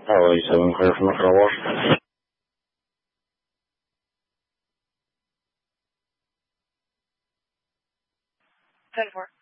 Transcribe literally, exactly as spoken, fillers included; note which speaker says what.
Speaker 1: Tower eighty-seven, clear from Macau Wash.
Speaker 2: ten four.